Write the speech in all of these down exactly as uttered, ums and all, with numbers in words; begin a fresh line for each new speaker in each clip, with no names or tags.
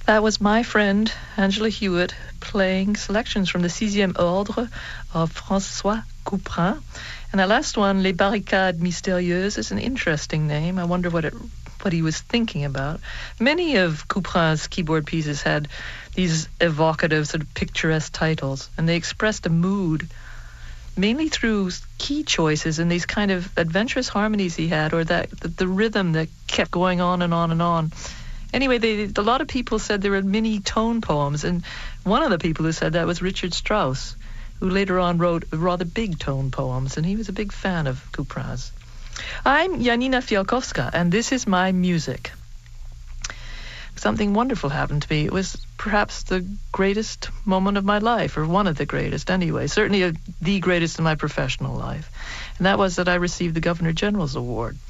That was my friend Angela Hewitt playing selections from the Sixième Ordre of François Couperin. And that last one, Les Barricades Mystérieuses, is an interesting name. I wonder what it what he was thinking about. Many of Couperin's keyboard pieces had these evocative, sort of picturesque titles, and they expressed a mood mainly through key choices and these kind of adventurous harmonies he had, or that the, the rhythm that kept going on and on and on. Anyway, they, a lot of people said they were mini tone poems, and one of the people who said that was Richard Strauss, who later on wrote rather big tone poems, and he was a big fan of Couperin's. I'm Janina Fialkowska, and this is my music. Something wonderful happened to me. It was perhaps the greatest moment of my life, or one of the greatest anyway, certainly a, the greatest in my professional life. And that was that I received the Governor General's Award.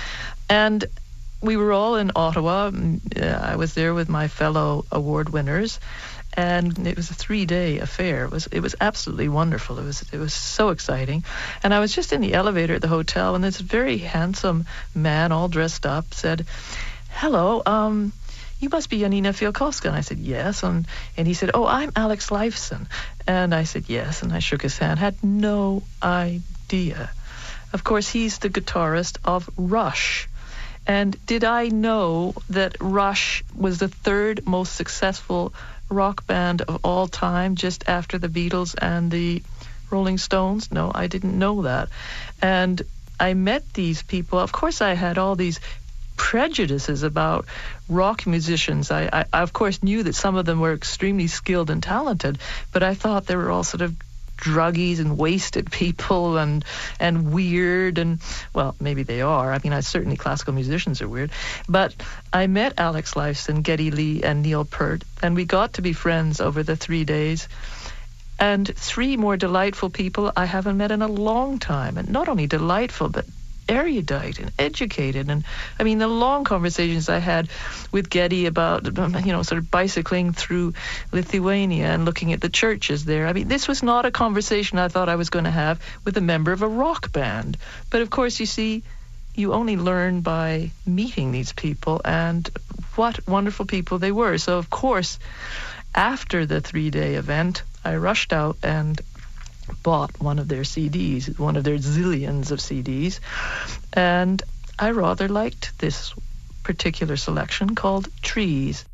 And we were all in Ottawa. I was there with my fellow award winners, and it was a three-day affair. It was it was absolutely wonderful. It was it was so exciting. And I was just in the elevator at the hotel, and this very handsome man, all dressed up, said, "Hello, um, you must be Janina Fialkowska." And I said, "Yes." And, and he said, "Oh, I'm Alex Lifeson." And I said, "Yes." And I shook his hand. Had no idea. Of course, he's the guitarist of Rush. And did I know that Rush was the third most successful rock band of all time, just after the Beatles and the Rolling Stones? No, I didn't know that. And I met these people. Of course, I had all these prejudices about rock musicians. I, I, I, of course, knew that some of them were extremely skilled and talented, but I thought they were all sort of druggies and wasted people and and weird, and well, maybe they are. I mean, I certainly classical musicians are weird. But I met Alex Lifeson, Geddy Lee, and Neil Peart, and we got to be friends over the three days. And three more delightful people I haven't met in a long time, and not only delightful, but erudite and educated. And I mean, the long conversations I had with Geddy about, you know, sort of bicycling through Lithuania and looking at the churches there. I mean, this was not a conversation I thought I was going to have with a member of a rock band. But of course, you see, you only learn by meeting these people, and what wonderful people they were. So of course, after the three-day event, I rushed out and bought one of their C Ds, one of their zillions of C Ds, and I rather liked this particular selection called Trees.